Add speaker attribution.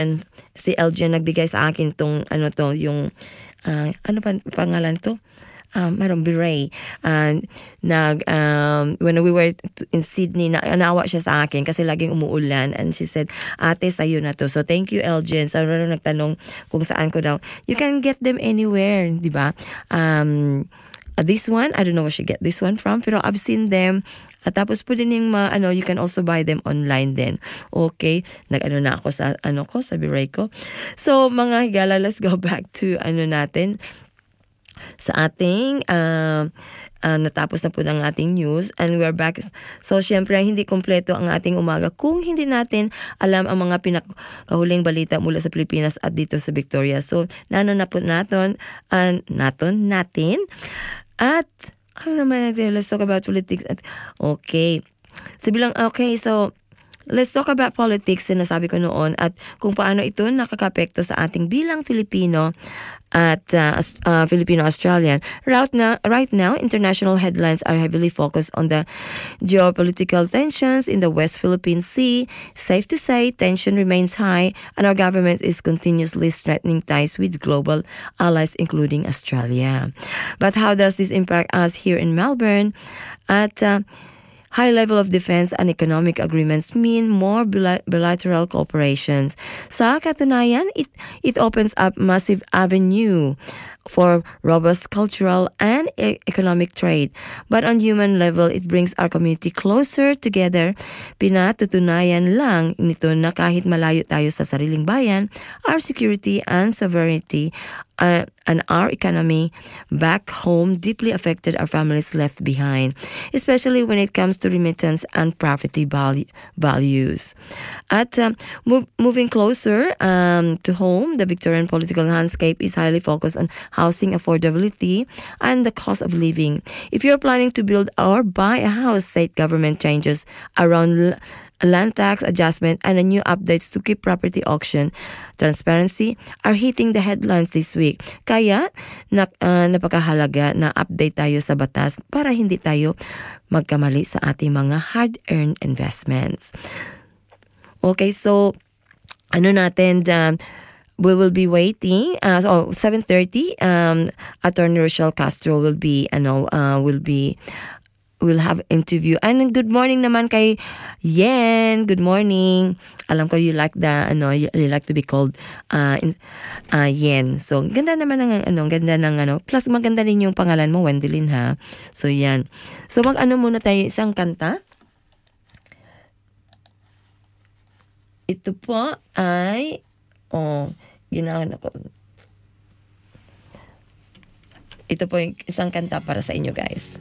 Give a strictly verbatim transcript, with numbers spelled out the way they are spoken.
Speaker 1: si L G nagbigay sa akin tong ano to, yung uh, ano pa pangalan to? Um, mayroong beret. And nag, um, when we were in Sydney, na, naawa siya sa akin kasi laging umuulan. And she said, ate, sa'yo na to. So, thank you, Elgin. So, ano nagtanong kung saan ko daw. You can get them anywhere, di ba? Um, this one, I don't know where she get this one from, pero I've seen them. At tapos po din yung mga, ano, you can also buy them online din. Okay? Nag-ano na ako sa, ano ko, sa beret ko. So, mga higala, let's go back to, ano natin, sa ating uh, uh, natapos na po ng ating news and we're back. So syempre hindi kompleto ang ating umaga kung hindi natin alam ang mga pinakahuling balita mula sa Pilipinas at dito sa Victoria. So nano na po natin uh, natin natin at ano naman natin, let's talk about politics. Okay, so bilang okay, so let's talk about politics, sinasabi ko noon, at kung paano ito nakakapekto sa ating bilang Filipino at uh, uh, Filipino-Australian. Right now, right now, international headlines are heavily focused on the geopolitical tensions in the West Philippine Sea. Safe to say, tension remains high and our government is continuously strengthening ties with global allies, including Australia. But how does this impact us here in Melbourne? At uh, high level of defense and economic agreements mean more bilateral cooperations. Sa katunayan, it, it opens up massive avenue for robust cultural and e- economic trade. But on human level, it brings our community closer together. Pinatutunayan lang nito na kahit malayo tayo sa sariling bayan, our security and sovereignty uh, and our economy back home deeply affected our families left behind, especially when it comes to remittance and property value, values. At um, move, moving closer um, to home, the Victorian political landscape is highly focused on housing affordability and the cost of living. If you're planning to build or buy a house, state government changes around l- land tax adjustment and a new updates to keep property auction transparency are hitting the headlines this week. Kaya na, uh, napakahalaga na update tayo sa batas para hindi tayo magkamali sa ating mga hard-earned investments. Okay, so ano natin, um, we will be waiting. Uh, so seven thirty, um, Attorney Rochelle Castro will be, ano, uh, will be, will have interview. And good morning naman kay Yen. Good morning. Alam ko you like the, ano, you, you like to be called uh, in, uh, Yen. So ganda naman ng, ano, ganda ng, ano, plus maganda din yung pangalan mo, Wendelin, ha. So yan. So mag, ano muna tayo, isang kanta. Ito po ay, oh, ginawa ko. Ito po yung isang kanta para sa inyo, guys.